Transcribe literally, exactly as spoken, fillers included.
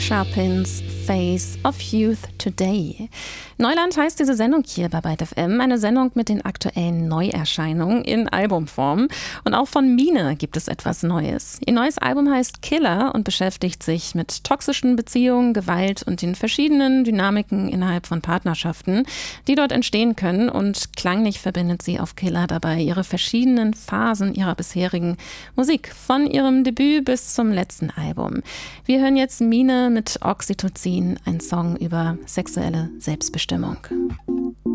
Chapins Face of Youth Today. Neuland heißt diese Sendung hier bei Byte F M, eine Sendung mit den aktuellen Neuerscheinungen in Albumform. Und auch von Mine gibt es etwas Neues. Ihr neues Album heißt Killer und beschäftigt sich mit toxischen Beziehungen, Gewalt und den verschiedenen Dynamiken innerhalb von Partnerschaften, die dort entstehen können. Und klanglich verbindet sie auf Killer dabei ihre verschiedenen Phasen ihrer bisherigen Musik, von ihrem Debüt bis zum letzten Album. Wir hören jetzt Mine mit Oxytocin, ein Song über sexuelle Selbstbestimmung.